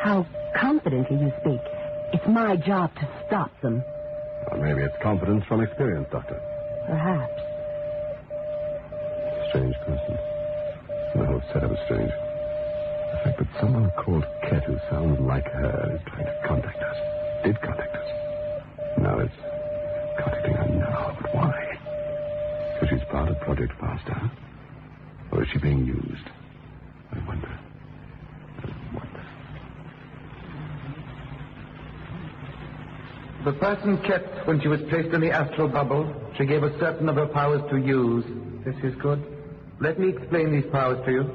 How confidently you speak. It's my job to stop them. Well, maybe it's confidence from experience, Doctor. Perhaps. Strange person. The whole setup is strange. The fact that someone called Ket who sounds like her is trying to contact us. Did contact us. Now it's contacting her now. But why? So she's part of Project Faster? Or is she being used? I wonder. The person kept when she was placed in the astral bubble. She gave us certain of her powers to use. This is good. Let me explain these powers to you.